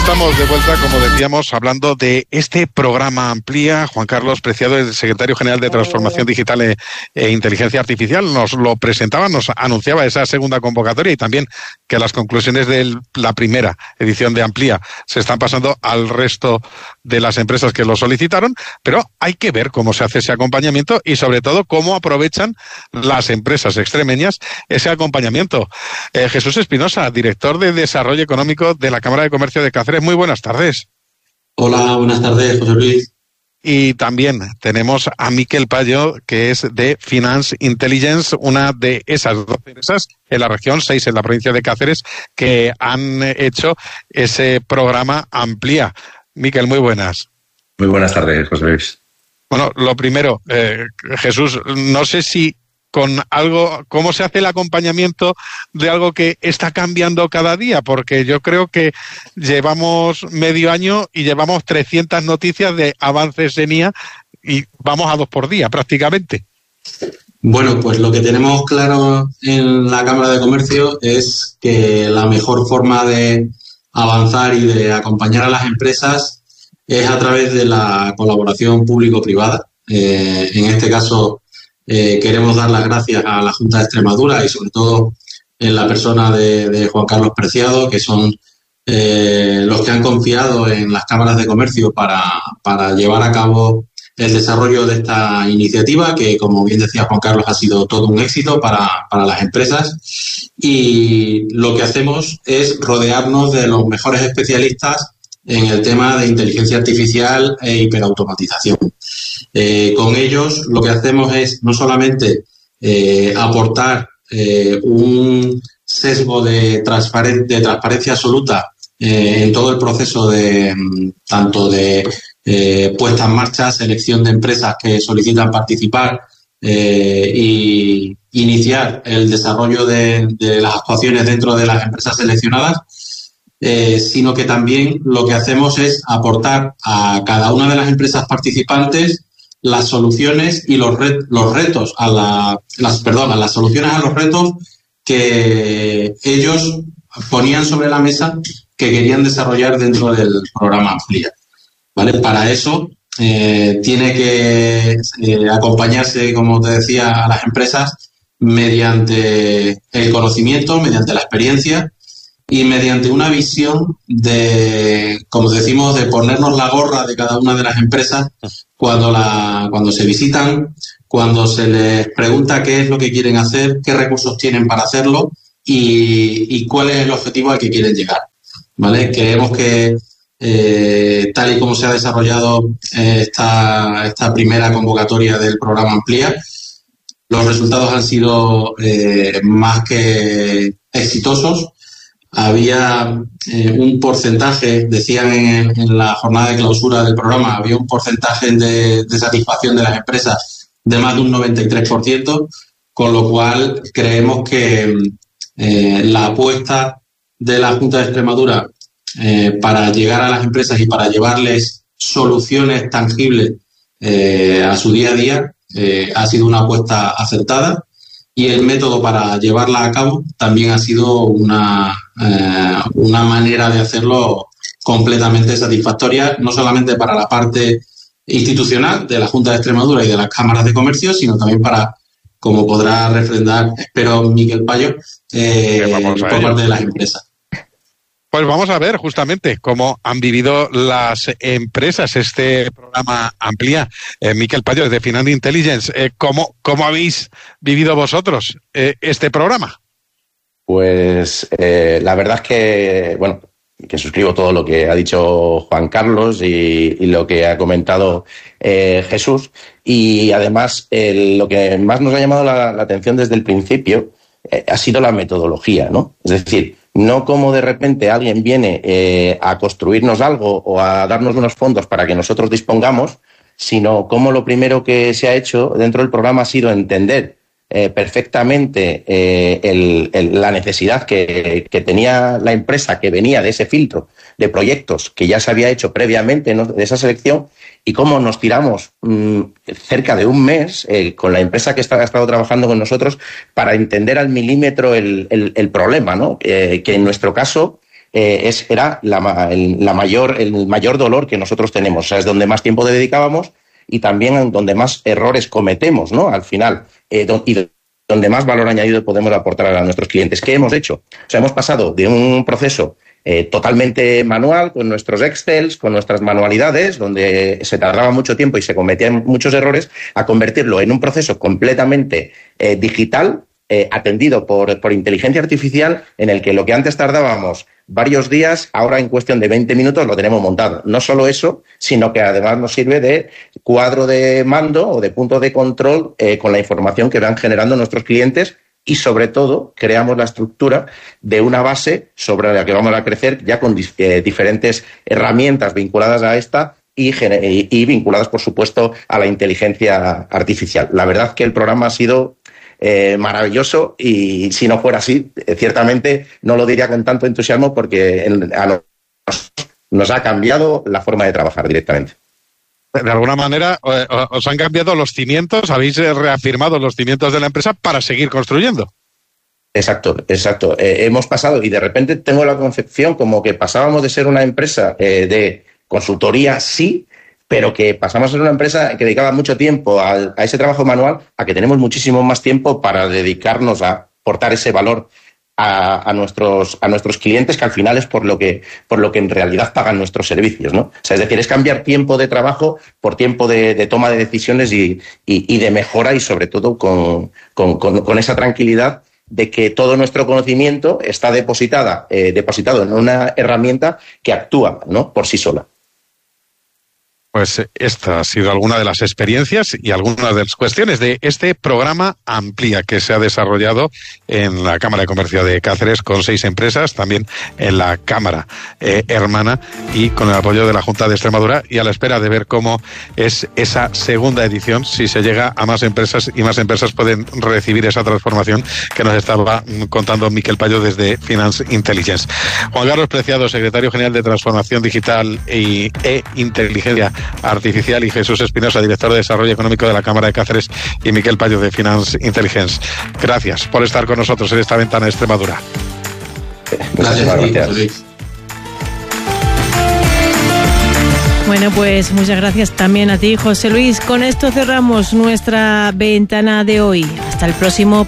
Estamos de vuelta, como decíamos, hablando de este programa Amplía. Juan Carlos Preciado, el secretario general de Transformación Digital e Inteligencia Artificial, nos lo presentaba, nos anunciaba esa segunda convocatoria y también que las conclusiones de la primera edición de Amplía se están pasando al resto de las empresas que lo solicitaron, pero hay que ver cómo se hace ese acompañamiento y sobre todo cómo aprovechan las empresas extremeñas ese acompañamiento. Jesús Espinosa, director de Desarrollo Económico de la Cámara de Comercio de Cáceres. Muy buenas tardes. Hola, buenas tardes, José Luis. Y también tenemos a Miquel Payo, que es de Finance Intelligence, una de esas 12 empresas en la región, 6 en la provincia de Cáceres, que han hecho ese programa Amplía. Miquel, muy buenas. Muy buenas tardes, José Luis. Bueno, lo primero, Jesús, no sé si con algo, ¿cómo se hace el acompañamiento de algo que está cambiando cada día? Porque yo creo que llevamos medio año y llevamos 300 noticias de avances en IA y vamos a 2 por día prácticamente. Bueno, pues lo que tenemos claro en la Cámara de Comercio es que la mejor forma de avanzar y de acompañar a las empresas es a través de la colaboración público-privada. En este caso, queremos dar las gracias a la Junta de Extremadura y sobre todo en la persona de Juan Carlos Preciado, que son los que han confiado en las cámaras de comercio para llevar a cabo el desarrollo de esta iniciativa, que como bien decía Juan Carlos ha sido todo un éxito para las empresas, y lo que hacemos es rodearnos de los mejores especialistas en el tema de inteligencia artificial e hiperautomatización. Con ellos lo que hacemos es no solamente aportar un sesgo de transparencia absoluta en todo el proceso tanto de puesta en marcha, selección de empresas que solicitan participar y iniciar el desarrollo de las actuaciones dentro de las empresas seleccionadas, sino que también lo que hacemos es aportar a cada una de las empresas participantes las soluciones y los retos las soluciones a los retos que ellos ponían sobre la mesa que querían desarrollar dentro del programa Amplía. ¿Vale? Para eso tiene que acompañarse, como te decía, a las empresas mediante el conocimiento, mediante la experiencia y mediante una visión de, como decimos, de ponernos la gorra de cada una de las empresas cuando se visitan, cuando se les pregunta qué es lo que quieren hacer, qué recursos tienen para hacerlo y cuál es el objetivo al que quieren llegar. ¿Vale? Creemos que tal y como se ha desarrollado esta primera convocatoria del programa Amplía, los resultados han sido más que exitosos. Había un porcentaje, decían en la jornada de clausura del programa, había un porcentaje de satisfacción de las empresas de más de un 93%, con lo cual creemos que la apuesta de la Junta de Extremadura para llegar a las empresas y para llevarles soluciones tangibles a su día a día ha sido una apuesta acertada, y el método para llevarla a cabo también ha sido una manera de hacerlo completamente satisfactoria, no solamente para la parte institucional de la Junta de Extremadura y de las cámaras de comercio, sino también para, como podrá refrendar, espero, Miquel Payo, por parte de las empresas. Pues vamos a ver justamente cómo han vivido las empresas este programa Amplía. Miquel Payo, de Finance Intelligence, ¿cómo habéis vivido vosotros este programa? Pues la verdad es que, bueno, que suscribo todo lo que ha dicho Juan Carlos y lo que ha comentado Jesús. Y además, lo que más nos ha llamado la atención desde el principio ha sido la metodología, ¿no? Es decir, no como de repente alguien viene a construirnos algo o a darnos unos fondos para que nosotros dispongamos, sino como lo primero que se ha hecho dentro del programa ha sido entender perfectamente la necesidad que tenía la empresa, que venía de ese filtro de proyectos que ya se había hecho previamente, ¿no?, de esa selección, y cómo nos tiramos cerca de un mes con la empresa que ha estado trabajando con nosotros para entender al milímetro el problema, ¿no? Que en nuestro caso era el mayor dolor que nosotros tenemos. O sea, es donde más tiempo dedicábamos y también donde más errores cometemos, ¿no? Al final, y donde más valor añadido podemos aportar a nuestros clientes. ¿Qué hemos hecho? O sea, hemos pasado de un proceso totalmente manual, con nuestros Excels, con nuestras manualidades, donde se tardaba mucho tiempo y se cometían muchos errores, a convertirlo en un proceso completamente digital, atendido por inteligencia artificial, en el que lo que antes tardábamos varios días, ahora en cuestión de 20 minutos lo tenemos montado. No solo eso, sino que además nos sirve de cuadro de mando o de punto de control con la información que van generando nuestros clientes, y sobre todo creamos la estructura de una base sobre la que vamos a crecer ya con diferentes herramientas vinculadas a esta y vinculadas, por supuesto, a la inteligencia artificial. La verdad que el programa ha sido maravilloso, y si no fuera así, ciertamente no lo diría con tanto entusiasmo, porque nos ha cambiado la forma de trabajar directamente. De alguna manera os han cambiado los cimientos, habéis reafirmado los cimientos de la empresa para seguir construyendo. Exacto. Hemos pasado, y de repente tengo la concepción como que pasábamos de ser una empresa de consultoría, sí, pero que pasamos a ser una empresa que dedicaba mucho tiempo a ese trabajo manual, a que tenemos muchísimo más tiempo para dedicarnos a aportar ese valor a nuestros clientes, que al final es por lo que en realidad pagan nuestros servicios, ¿no? O sea, es decir, es cambiar tiempo de trabajo por tiempo de toma de decisiones y de mejora, y sobre todo con esa tranquilidad de que todo nuestro conocimiento está depositado en una herramienta que actúa, ¿no?, por sí sola. Pues esta ha sido alguna de las experiencias y algunas de las cuestiones de este programa Amplía, que se ha desarrollado en la Cámara de Comercio de Cáceres con 6 empresas, también en la Cámara hermana, y con el apoyo de la Junta de Extremadura, y a la espera de ver cómo es esa segunda edición, si se llega a más empresas y más empresas pueden recibir esa transformación que nos estaba contando Miquel Payo desde Finance Intelligence. Juan Carlos Preciado, secretario general de Transformación Digital e Inteligencia Artificial, y Jesús Espinosa, director de Desarrollo Económico de la Cámara de Cáceres, y Miquel Payo de Finance Intelligence. Gracias por estar con nosotros en esta ventana de Extremadura. Gracias. Bueno, pues muchas gracias también a ti, José Luis. Con esto cerramos nuestra ventana de hoy. Hasta el próximo